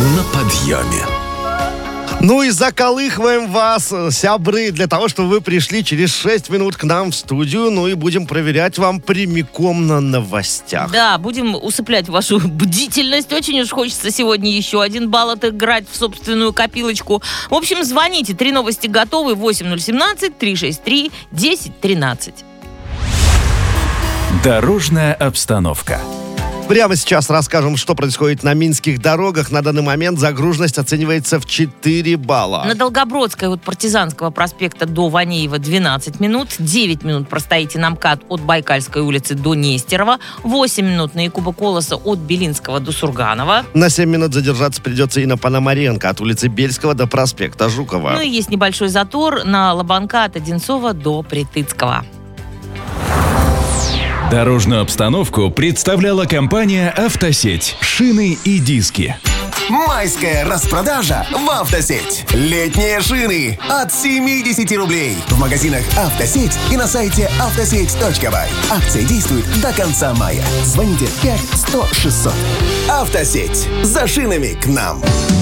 на подъеме. Ну и заколыхиваем вас, сябры, для того, чтобы вы пришли через 6 минут к нам в студию. Ну и будем проверять вам прямиком на новостях. Да, будем усыплять вашу бдительность. Очень уж хочется сегодня еще 1 балл отыграть в собственную копилочку. В общем, звоните. 3 новости готовы. 8017-363-1013. Дорожная обстановка. Прямо сейчас расскажем, что происходит на минских дорогах. На данный момент загруженность оценивается в 4 балла. На Долгобродской от Партизанского проспекта до Ванеева 12 минут. 9 минут простоите на МКАД от Байкальской улицы до Нестерова. 8 минут на Якуба Колоса от Белинского до Сурганова. На 7 минут задержаться придется и на Пономаренко от улицы Бельского до проспекта Жукова. Ну и есть небольшой затор на Лобанка от Одинцова до Притыцкого. Дорожную обстановку представляла компания «Автосеть». Шины и диски. Майская распродажа в «Автосеть». Летние шины от 70 рублей. В магазинах «Автосеть» и на сайте автосеть.бай. Акция действует до конца мая. Звоните 5 100 600. «Автосеть». За шинами к нам.